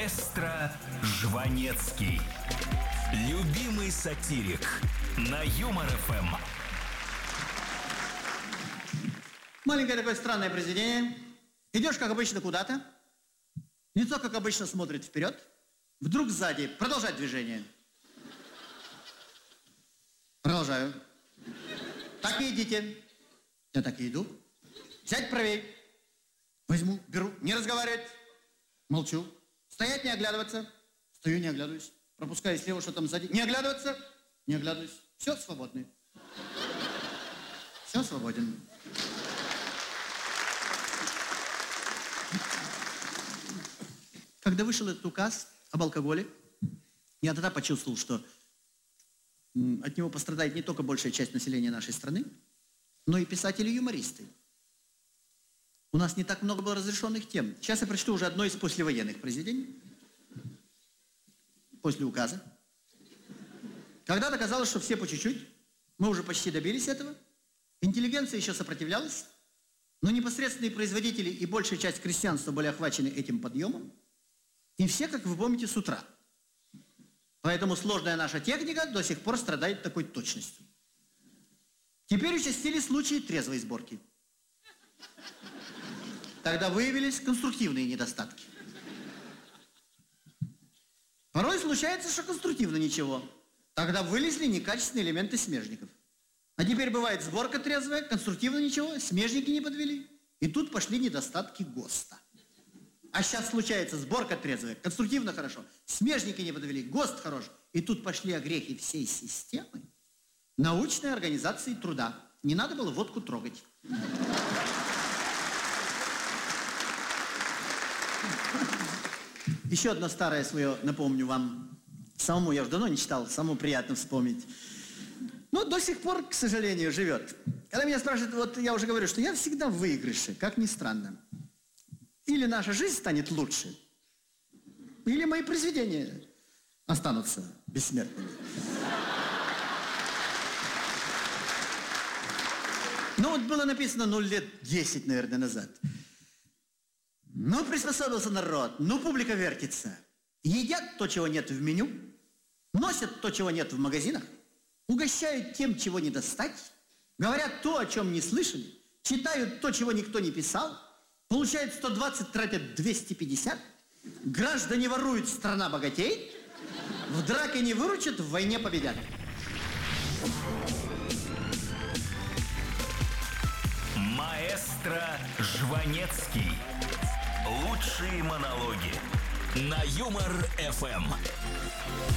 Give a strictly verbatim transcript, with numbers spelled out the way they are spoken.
Маэстро Жванецкий. Любимый сатирик на Юмор эф эм. Маленькое такое странное произведение. Идешь, как обычно, куда-то. Лицо, как обычно, смотрит вперед. Вдруг сзади продолжать движение. Продолжаю. Так и идите. Я так и иду. Сядь правее. Возьму, беру. Не разговаривать. Молчу. Стоять, не оглядываться. Стою, не оглядываюсь. Пропускаю слева, что там сзади. Не оглядываться. Не оглядываюсь. Все, свободны. Все, свободен. Когда вышел этот указ об алкоголе, я тогда почувствовал, что от него пострадает не только большая часть населения нашей страны, но и писатели и юмористы. У нас не так много было разрешенных тем. Сейчас я прочту уже одно из послевоенных произведений. После указа. Когда-то казалось, что все по чуть-чуть. Мы уже почти добились этого. Интеллигенция еще сопротивлялась. Но непосредственные производители и большая часть крестьянства были охвачены этим подъемом. И все, как вы помните, с утра. Поэтому сложная наша техника до сих пор страдает такой точностью. Теперь участились случаи трезвой сборки. Тогда выявились конструктивные недостатки. Порой случается, что конструктивно ничего. Тогда вылезли некачественные элементы смежников. А теперь бывает сборка трезвая, конструктивно ничего, смежники не подвели. И тут пошли недостатки ГОСТа. А сейчас случается сборка трезвая, конструктивно хорошо, смежники не подвели, ГОСТ хорош. И тут пошли огрехи всей системы научной организации труда. Не надо было водку трогать. Еще одно старое свое напомню вам. Самому я уже давно не читал, самому приятно вспомнить. Но до сих пор, к сожалению, живет. Когда меня спрашивают, вот я уже говорю, что я всегда в выигрыше, как ни странно. Или наша жизнь станет лучше, или мои произведения останутся бессмертными. Ну вот было написано, ну, лет десять, наверное, назад. Ну, приспособился народ, ну, публика вертится. Едят то, чего нет в меню, носят то, чего нет в магазинах, угощают тем, чего не достать, говорят то, о чем не слышали, читают то, чего никто не писал, получают сто двадцать, тратят двести пятьдесят, граждане воруют, страна богатеет, в драке не выручат, в войне победят. Маэстро Жванецкий. Лучшие монологи на Юмор эф эм.